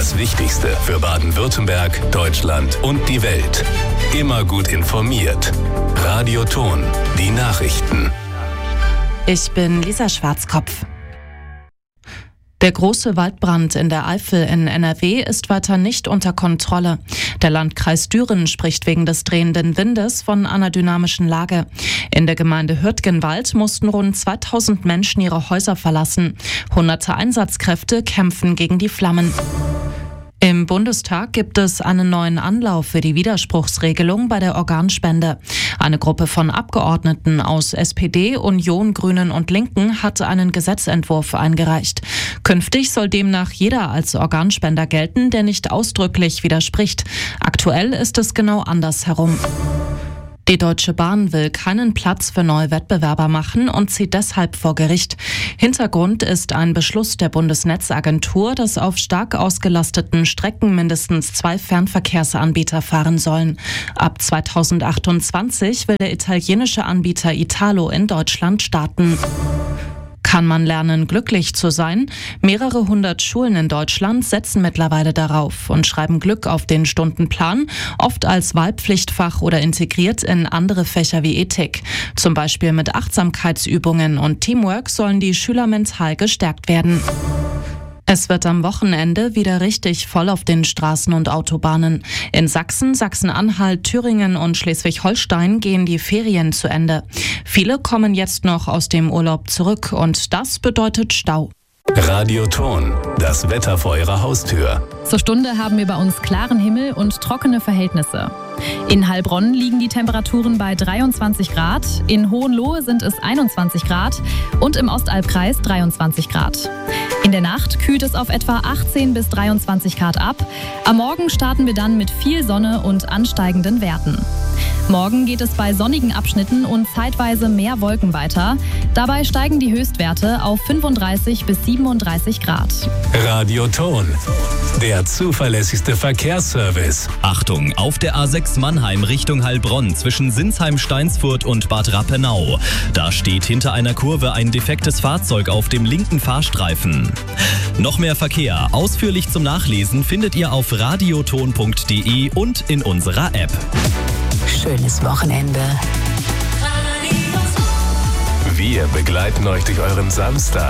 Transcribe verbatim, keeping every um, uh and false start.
Das Wichtigste für Baden-Württemberg, Deutschland und die Welt. Immer gut informiert. Radio Ton, die Nachrichten. Ich bin Lisa Schwarzkopf. Der große Waldbrand in der Eifel in N R W ist weiter nicht unter Kontrolle. Der Landkreis Düren spricht wegen des drehenden Windes von einer dynamischen Lage. In der Gemeinde Hürtgenwald mussten rund zweitausend Menschen ihre Häuser verlassen. Hunderte Einsatzkräfte kämpfen gegen die Flammen. Im Bundestag gibt es einen neuen Anlauf für die Widerspruchsregelung bei der Organspende. Eine Gruppe von Abgeordneten aus S P D, Union, Grünen und Linken hat einen Gesetzentwurf eingereicht. Künftig soll demnach jeder als Organspender gelten, der nicht ausdrücklich widerspricht. Aktuell ist es genau andersherum. Die Deutsche Bahn will keinen Platz für neue Wettbewerber machen und zieht deshalb vor Gericht. Hintergrund ist ein Beschluss der Bundesnetzagentur, dass auf stark ausgelasteten Strecken mindestens zwei Fernverkehrsanbieter fahren sollen. Ab zweitausendachtundzwanzig will der italienische Anbieter Italo in Deutschland starten. Kann man lernen, glücklich zu sein? Mehrere hundert Schulen in Deutschland setzen mittlerweile darauf und schreiben Glück auf den Stundenplan, oft als Wahlpflichtfach oder integriert in andere Fächer wie Ethik. Zum Beispiel mit Achtsamkeitsübungen und Teamwork sollen die Schüler mental gestärkt werden. Es wird am Wochenende wieder richtig voll auf den Straßen und Autobahnen. In Sachsen, Sachsen-Anhalt, Thüringen und Schleswig-Holstein gehen die Ferien zu Ende. Viele kommen jetzt noch aus dem Urlaub zurück und das bedeutet Stau. Radio Ton, das Wetter vor Ihrer Haustür. Zur Stunde haben wir bei uns klaren Himmel und trockene Verhältnisse. In Heilbronn liegen die Temperaturen bei dreiundzwanzig Grad, in Hohenlohe sind es einundzwanzig Grad und im Ostalbkreis dreiundzwanzig Grad. In der Nacht kühlt es auf etwa achtzehn bis dreiundzwanzig Grad ab. Am Morgen starten wir dann mit viel Sonne und ansteigenden Werten. Morgen geht es bei sonnigen Abschnitten und zeitweise mehr Wolken weiter. Dabei steigen die Höchstwerte auf fünfunddreißig bis siebenunddreißig Grad. Radio Ton, der zuverlässigste Verkehrsservice. Achtung, auf der A sechs Mannheim Richtung Heilbronn zwischen Sinsheim-Steinsfurt und Bad Rappenau. Da steht hinter einer Kurve ein defektes Fahrzeug auf dem linken Fahrstreifen. Noch mehr Verkehr, ausführlich zum Nachlesen, findet ihr auf radioton punkt de und in unserer App. Schönes Wochenende. Wir begleiten euch durch euren Samstag.